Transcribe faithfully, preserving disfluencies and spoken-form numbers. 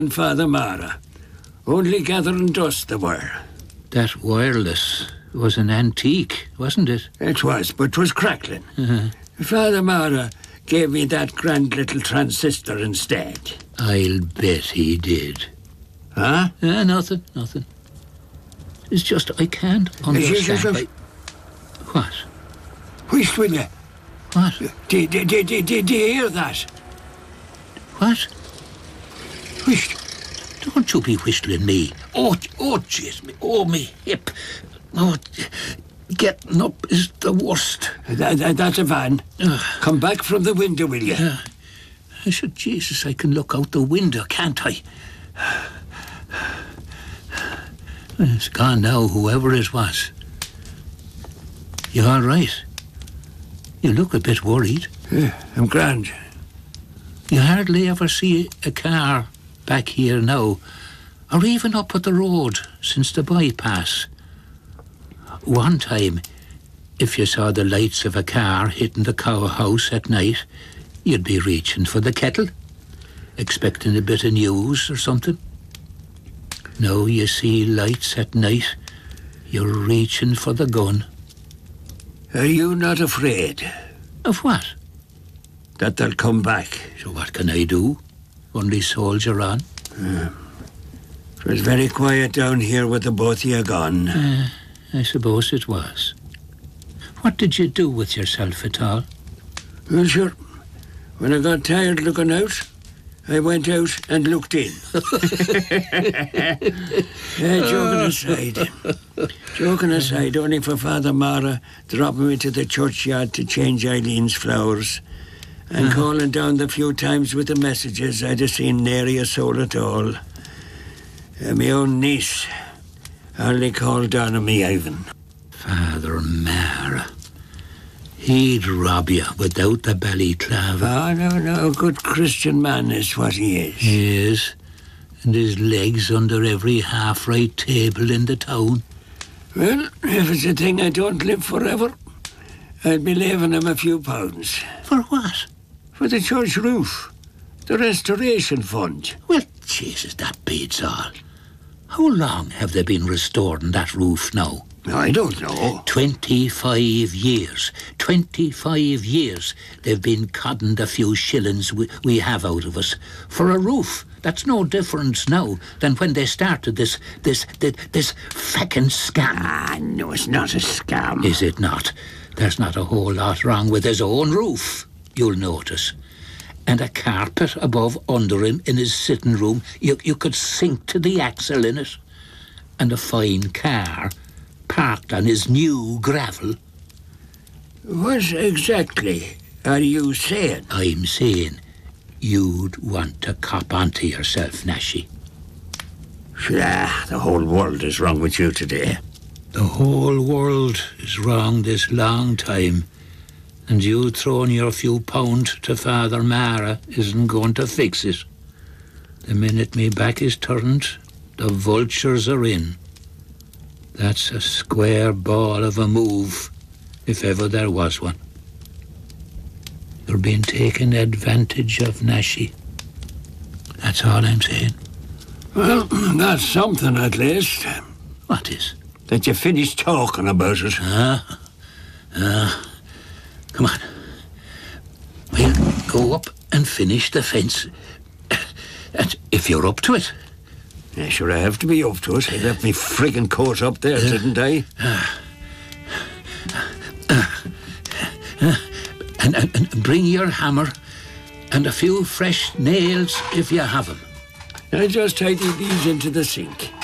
and Father Mara. Only gathering dust they were. That wireless was an antique, wasn't it? It was, but 'twas crackling. Uh-huh. Father Mara gave me that grand little transistor instead. I'll bet he did. Huh? Uh, nothing, nothing. It's just I can't understand. I... What? Whisht, will you? What? Do, do, do, do, do, do you hear that? What? Whisht. Don't you be whistling me. Oh, oh, jeez, me, oh, me hip. Oh, getting up is the worst. That, that, that's a van. Uh, Come back from the window, will you? Uh, I said, Jesus, I can look out the window, can't I? It's gone now, whoever it was. You all right? You look a bit worried. Yeah, I'm grand. You hardly ever see a car back here now, or even up at the road since the bypass. One time, if you saw the lights of a car hitting the cow house at night, you'd be reaching for the kettle, expecting a bit of news or something. Now you see lights at night, you're reaching for the gun. Are you not afraid? Of what? That they'll come back. So what can I do? Only soldier on. Uh, it was very quiet down here with the both of you gone. Uh, I suppose it was. What did you do with yourself at all? Well, sure. When I got tired looking out, I went out and looked in. Yeah, joking aside. Joking aside, only for Father Mara dropping me to the churchyard to change Eileen's flowers and uh-huh. calling down the few times with the messages I'd have seen nary a soul at all. Uh, my own niece hardly called down on me, Ivan. Father Mara. He'd rob you without the ballyclava. Oh, no, no, good Christian man is what he is. He is. And his legs under every half-right table in the town. Well, if it's a thing I don't live forever, I'd be leaving him a few pounds. For what? For the church roof. The restoration fund. Well, Jesus, that beats all. How long have they been restoring that roof now? I don't know. Twenty-five years. Twenty-five years they've been codding the few shillings we, we have out of us for a roof. That's no difference now than when they started this, this, this, this feckin' scam. Ah, no, it's not a scam. Is it not? There's not a whole lot wrong with his own roof, you'll notice. And a carpet above under him in his sitting room. You, you could sink to the axle in it. And a fine car parked on his new gravel. What exactly are you saying? I'm saying you'd want to cop onto yourself, Nashi. Ah, the whole world is wrong with you today. The whole world is wrong this long time, and you throwing your few pound to Father Mara isn't going to fix it. The minute me back is turned, the vultures are in. That's a square ball of a move, if ever there was one. You're being taken advantage of, Nashi. That's all I'm saying. Well, that's something at least. What is? That you finished talking about it. Ah, ah. Come on. We'll go up and finish the fence. And if you're up to it. Yeah, sure, I have to be up to it. I left me friggin' coat up there, uh, didn't I? Uh, uh, uh, and, and, and bring your hammer and a few fresh nails if you have them. I just tidied these into the sink.